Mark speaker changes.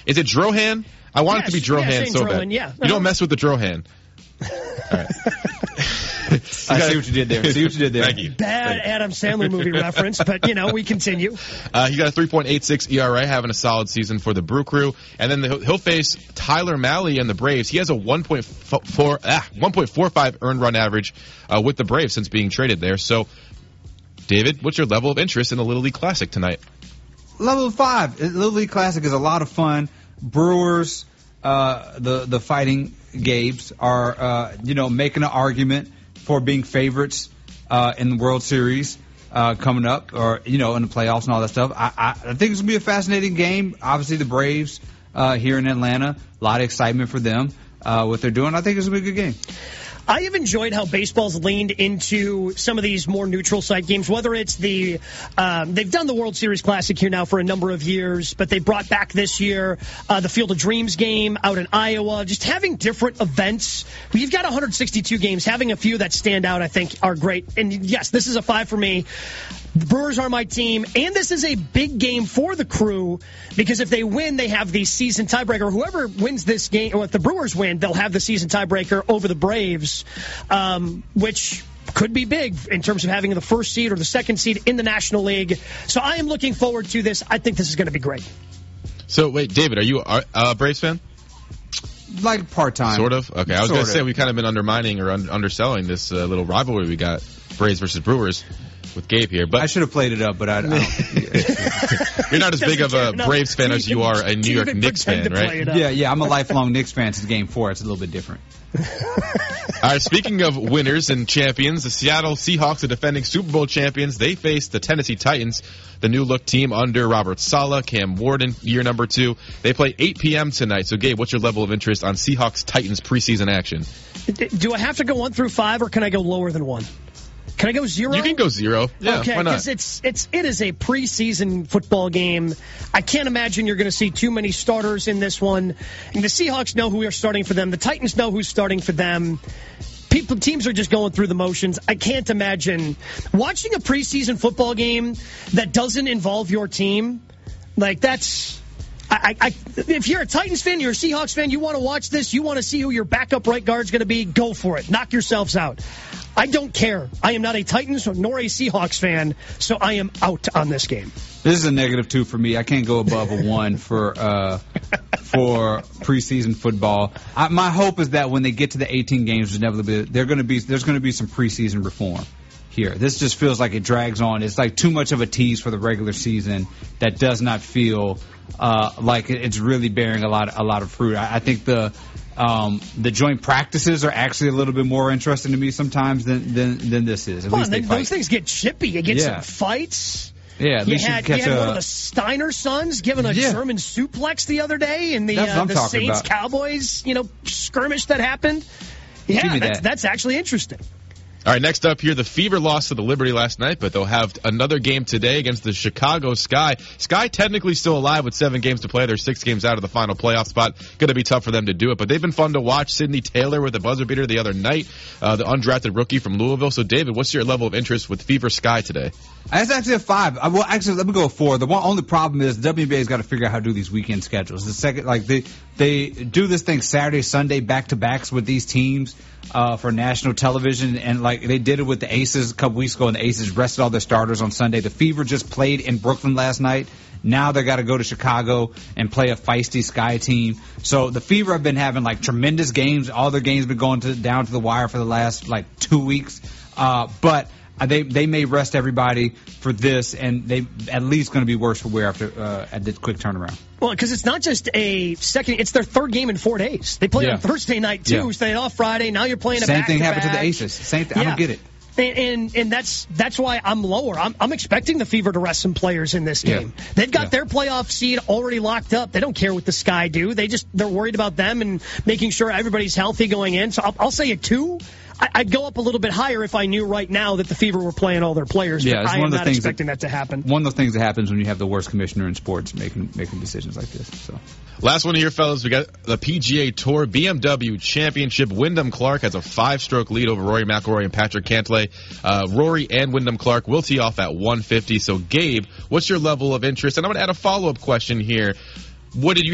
Speaker 1: Is it Drohan? I want it to be Drohan so bad.
Speaker 2: Yeah.
Speaker 1: You don't mess with the Drohan. All right.
Speaker 3: I see what you did there.
Speaker 1: Thank you.
Speaker 2: Bad Adam Sandler movie reference, but, we continue.
Speaker 1: He got a 3.86 ERA, having a solid season for the Brew Crew. And then he'll face Tyler Mahle and the Braves. He has a 1.45 earned run average with the Braves since being traded there. So, David, what's your level of interest in the Little League Classic tonight?
Speaker 3: Level 5. Little League Classic is a lot of fun. Brewers, the Fighting Gabes are, making an argument for being favorites in the World Series coming up, or in the playoffs and all that stuff. I think it's gonna be a fascinating game. Obviously, the Braves here in Atlanta, a lot of excitement for them. What they're doing, I think it's gonna be a good game.
Speaker 2: I have enjoyed how baseball's leaned into some of these more neutral site games, whether it's they've done the World Series Classic here now for a number of years, but they brought back this year the Field of Dreams game out in Iowa. Just having different events. You've got 162 games. Having a few that stand out, I think, are great. And yes, this is a 5 for me. The Brewers are my team, and this is a big game for the Crew because if they win, they have the season tiebreaker. Whoever wins this game, or if the Brewers win, they'll have the season tiebreaker over the Braves, which could be big in terms of having the first seed or the second seed in the National League. So I am looking forward to this. I think this is going to be great.
Speaker 1: So, wait, David, are you a Braves fan?
Speaker 3: Like part-time.
Speaker 1: Sort of? Okay, I was going to say we've kind of been undermining or underselling this little rivalry we got, Braves versus Brewers, with Gabe here. But
Speaker 3: I should have played it up, but I don't.
Speaker 1: You're not as big of a Braves fan as you are a New York Knicks fan, right?
Speaker 3: Yeah, I'm a lifelong Knicks fan since Game 4. It's a little bit different.
Speaker 1: All right, speaking of winners and champions, the Seattle Seahawks, the defending Super Bowl champions, they face the Tennessee Titans, the new-look team under Robert Saleh, Cam Warden, year number 2. They play 8 p.m. tonight. So, Gabe, what's your level of interest on Seahawks-Titans preseason action?
Speaker 2: Do I have to go 1 through 5, or can I go lower than 1? Can I go 0?
Speaker 1: You can go 0. Yeah,
Speaker 2: okay,
Speaker 1: why not?
Speaker 2: Because it is a preseason football game. I can't imagine you're going to see too many starters in this one. And the Seahawks know who are starting for them. The Titans know who's starting for them. Teams are just going through the motions. I can't imagine watching a preseason football game that doesn't involve your team. Like, that's... if you're a Titans fan, you're a Seahawks fan, you want to watch this, you want to see who your backup right guard's going to be, go for it. Knock yourselves out. I don't care. I am not a Titans nor a Seahawks fan, so I am out on this game.
Speaker 3: This is a -2 for me. I can't go above a 1 for preseason football. My hope is that when they get to the 18 games, there's going to be some preseason reform here. This just feels like it drags on. It's like too much of a tease for the regular season that does not feel like it's really bearing a lot of fruit. I think the joint practices are actually a little bit more interesting to me sometimes than this is. At least they fight.
Speaker 2: Those things get chippy. You get some fights.
Speaker 3: Yeah, at least
Speaker 2: you had one of the Steiner sons giving a German suplex the other day in the Saints-Cowboys skirmish that happened. Yeah, that's actually interesting.
Speaker 1: All right, next up here, the Fever lost to the Liberty last night, but they'll have another game today against the Chicago Sky. Sky technically still alive with 7 games to play. They're 6 games out of the final playoff spot. Going to be tough for them to do it, but they've been fun to watch. Sidney Taylor with a buzzer beater the other night, the undrafted rookie from Louisville. So, David, what's your level of interest with Fever Sky today?
Speaker 3: That's actually a 5. Well, actually, let me go a 4. The only problem is the WNBA's got to figure out how to do these weekend schedules. The second, they do this thing Saturday, Sunday back-to-backs with these teams for national television, and they did it with the Aces a couple weeks ago, and the Aces rested all their starters on Sunday. The Fever just played in Brooklyn last night. Now they got to go to Chicago and play a feisty Sky team. So the Fever have been having tremendous games. All their games have been going down to the wire for the last 2 weeks. But they may rest everybody for this, and they at least going to be worse for wear after at this quick turnaround.
Speaker 2: Well, because it's not just a second; it's their 3rd game in 4 days. They played on Thursday night too, staying off Friday. Now you're playing a
Speaker 3: same
Speaker 2: back-to-back.
Speaker 3: thing happened to the Aces. Same thing. I don't get it.
Speaker 2: And that's why I'm lower. I'm expecting the Fever to rest some players in this game. Yeah. They've got their playoff seed already locked up. They don't care what the Sky do. They're worried about them and making sure everybody's healthy going in. So I'll say a 2. I'd go up a little bit higher if I knew right now that the Fever were playing all their players.
Speaker 3: Yeah,
Speaker 2: but I am not expecting that to happen.
Speaker 3: One of the things that happens when you have the worst commissioner in sports making decisions like this. So.
Speaker 1: Last one here, fellas. We got the PGA Tour BMW Championship. Wyndham Clark has a 5-stroke lead over Rory McIlroy and Patrick Cantlay. Rory and Wyndham Clark will tee off at 150. So, Gabe, what's your level of interest? And I'm going to add a follow-up question here. What did you